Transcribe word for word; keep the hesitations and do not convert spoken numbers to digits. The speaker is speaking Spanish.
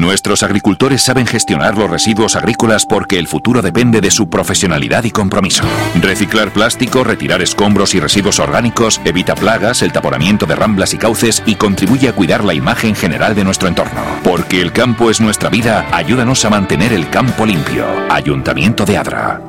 Nuestros agricultores saben gestionar los residuos agrícolas porque el futuro depende de su profesionalidad y compromiso. Reciclar plástico, retirar escombros y residuos orgánicos, evita plagas, el taponamiento de ramblas y cauces y contribuye a cuidar la imagen general de nuestro entorno. Porque el campo es nuestra vida, ayúdanos a mantener el campo limpio. Ayuntamiento de Adra.